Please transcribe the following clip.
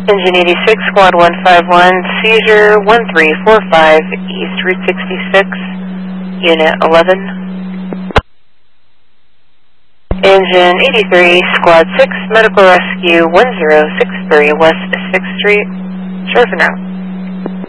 Engine 86, Squad 151, seizure 1345, East Route 66, Unit 11. Engine 83, Squad 6, Medical Rescue 1063, West 6th Street, short for now.